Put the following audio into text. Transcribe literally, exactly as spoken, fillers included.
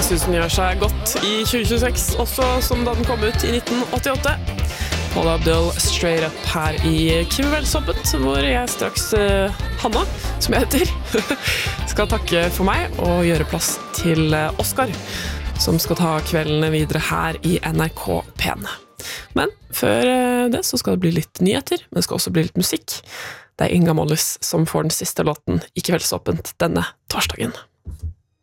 Jeg synes den gjør seg godt i tjue tjueseks, også som da den kom ut i nitten åttiåtte. Paula Abdul straight up her i Kveldsåpent, hvor jeg straks, uh, Hanna, som jeg heter, skal takke for meg og gjøre plass til uh, Oscar, som skal ta kveldene videre her i N R K P N. Men før uh, det så skal det bli litt nyheter, men det skal også bli litt musikk. Det er Inga Mollis som får den siste låten i Kveldsåpent denne torsdagen.